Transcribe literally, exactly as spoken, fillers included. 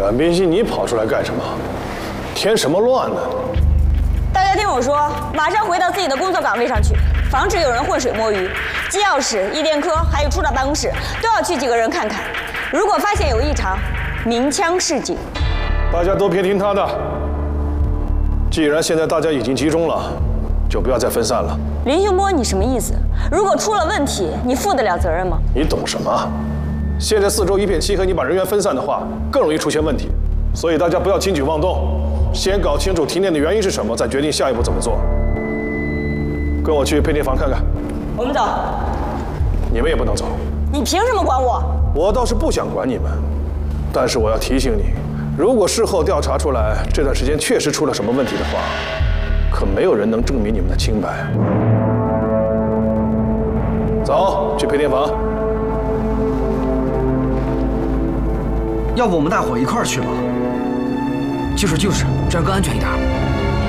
阮冰心，你跑出来干什么？添什么乱呢？ 大家听我说，马上回到自己的工作岗位上去，防止有人浑水摸鱼。机要室、医电科还有处长办公室都要去几个人看看。如果发现有异常，鸣枪示警。 大家都别听他的。既然现在大家已经集中了，就不要再分散了。 林秀波，你什么意思？如果出了问题，你负得了责任吗？ 你懂什么？现在四周一片漆黑，你把人员分散的话，更容易出现问题。所以大家不要轻举妄动，先搞清楚停电的原因是什么，再决定下一步怎么做。跟我去配电房看看。 我们走。 你们也不能走。 你凭什么管我？ 我倒是不想管你们，但是我要提醒你，如果事后调查出来这段时间确实出了什么问题的话，可没有人能证明你们的清白。走，去配电房。 要不我们大伙一块儿去吧？就是就是，这样更安全一点。